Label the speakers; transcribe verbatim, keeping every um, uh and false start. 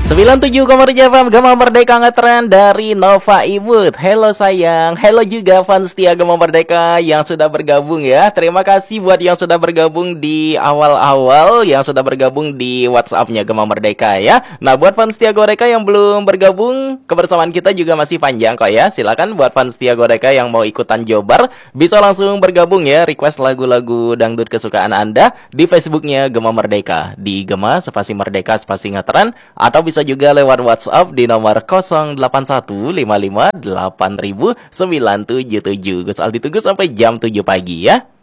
Speaker 1: sembilan puluh tujuh koma tujuh F M Gema Merdeka ngetren dari Nova Ibut. Hello sayang, hello juga fans setia Gema Merdeka yang sudah bergabung ya. Terima kasih buat yang sudah bergabung di awal-awal, yang sudah bergabung di WhatsApp-nya Gema Merdeka ya. Nah, buat fans setia Goreka yang belum bergabung, kebersamaan kita juga masih panjang kok ya. Silakan buat fans setia Goreka yang mau ikutan jobar, bisa langsung bergabung ya. Request lagu-lagu dangdut kesukaan Anda di Facebooknya Gema Merdeka, di Gema spasi Merdeka spasi ngetren, atau bisa juga lewat WhatsApp di nomor nol delapan satu lima lima delapan nol nol sembilan tujuh tujuh. Gus Aldi tunggu sampai jam tujuh pagi ya.